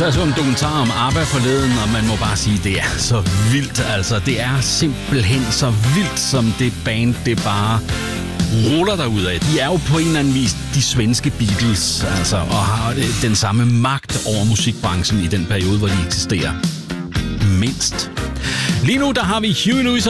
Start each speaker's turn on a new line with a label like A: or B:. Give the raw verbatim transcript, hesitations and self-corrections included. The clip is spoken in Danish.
A: Jeg så en dokumentar om ABBA forleden, og man må bare sige, det er så vildt. Altså, det er simpelthen så vildt, som det band, det bare ruller derudad. De er jo på en eller anden vis de svenske Beatles, altså, og har den samme magt over musikbranchen i den periode, hvor de eksisterer. Mindst. Lige nu, der har vi Huey Lewis